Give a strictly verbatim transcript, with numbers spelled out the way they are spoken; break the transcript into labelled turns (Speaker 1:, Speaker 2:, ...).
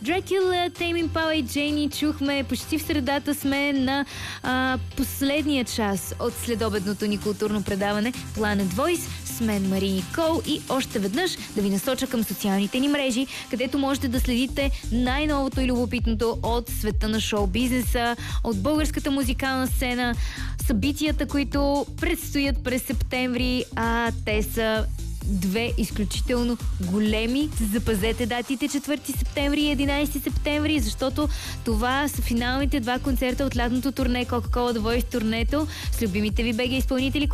Speaker 1: Dracula, Tame Impala и Джейни чухме. Почти в средата сме на а, последния час от следобедното ни културно предаване Planet Voice с мен Мари Никол и още веднъж да ви насоча към социалните ни мрежи, където можете да следите най-новото и любопитното от света на шоу-бизнеса, от българската музикална сцена, събитията, които предстоят през септември, а те са две изключително големи. Запазете датите четвърти септември и единайсети септември, защото това са финалните два концерта от лятното турне Coca-Cola The Voice турнето с любимите ви БГ изпълнители,